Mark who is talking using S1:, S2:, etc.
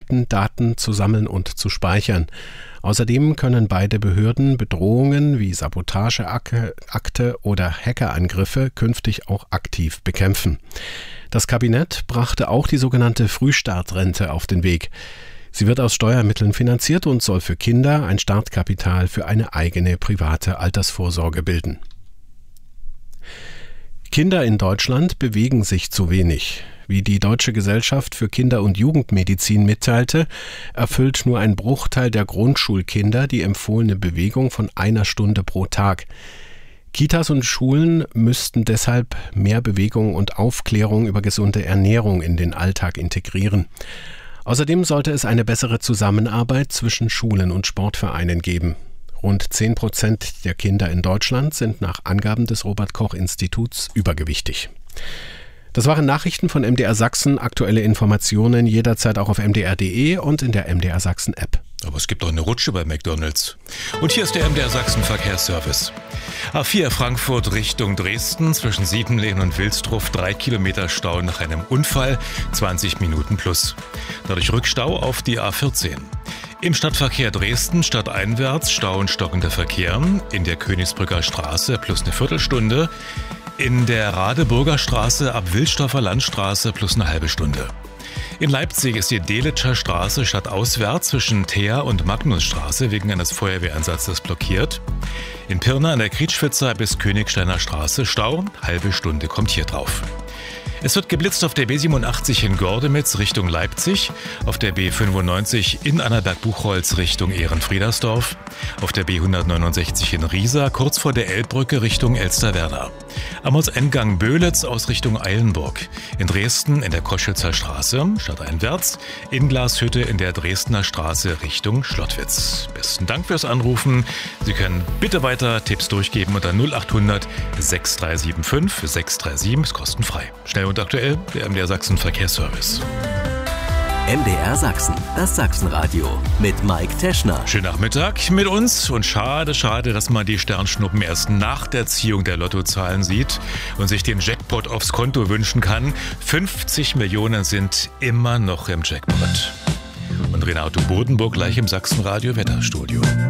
S1: Möglichkeiten, Daten zu sammeln und zu speichern. Außerdem können beide Behörden Bedrohungen wie Sabotageakte oder Hackerangriffe künftig auch aktiv bekämpfen. Das Kabinett brachte auch die sogenannte Frühstartrente auf den Weg. Sie wird aus Steuermitteln finanziert und soll für Kinder ein Startkapital für eine eigene private Altersvorsorge bilden. Kinder in Deutschland bewegen sich zu wenig. Wie die Deutsche Gesellschaft für Kinder- und Jugendmedizin mitteilte, erfüllt nur ein Bruchteil der Grundschulkinder die empfohlene Bewegung von 1 Stunde pro Tag. Kitas und Schulen müssten deshalb mehr Bewegung und Aufklärung über gesunde Ernährung in den Alltag integrieren. Außerdem sollte es eine bessere Zusammenarbeit zwischen Schulen und Sportvereinen geben. Rund 10% der Kinder in Deutschland sind nach Angaben des Robert-Koch-Instituts übergewichtig. Das waren Nachrichten von MDR Sachsen. Aktuelle Informationen jederzeit auch auf mdr.de und in der MDR Sachsen App.
S2: Aber es gibt auch eine Rutsche bei McDonald's. Und hier ist der MDR Sachsen Verkehrsservice. A4 Frankfurt Richtung Dresden zwischen Siebenlehen und Wilsdruff 3 Kilometer Stau nach einem Unfall, 20 Minuten plus. Dadurch Rückstau auf die A14. Im Stadtverkehr Dresden stadteinwärts Stau und stockender Verkehr. In der Königsbrücker Straße plus eine Viertelstunde. In der Radeburger Straße ab Wilsdorfer Landstraße plus eine halbe Stunde. In Leipzig ist die Delitscher Straße stadtauswärts zwischen Thea und Magnusstraße wegen eines Feuerwehreinsatzes blockiert. In Pirna an der Krietschwitzer bis Königsteiner Straße Stau, halbe Stunde kommt hier drauf. Es wird geblitzt auf der B87 in Gordemitz Richtung Leipzig, auf der B95 in Annaberg-Buchholz Richtung Ehrenfriedersdorf, auf der B169 in Riesa kurz vor der Elbbrücke Richtung Elsterwerda, am Ortseingang Böhlitz aus Richtung Eilenburg, in Dresden in der Koschwitzer Straße stadteinwärts, in Glashütte in der Dresdner Straße Richtung Schlottwitz. Besten Dank fürs Anrufen. Sie können bitte weiter Tipps durchgeben unter 0800 6375 637, ist kostenfrei. Schnell und aktuell, der MDR Sachsen Verkehrsservice.
S3: MDR Sachsen, das Sachsenradio mit Mike Teschner.
S2: Schönen Nachmittag mit uns und schade, dass man die Sternschnuppen erst nach der Ziehung der Lottozahlen sieht und sich den Jackpot aufs Konto wünschen kann. 50 Millionen sind immer noch im Jackpot. Und Renato Bodenburg gleich im Sachsenradio Wetterstudio.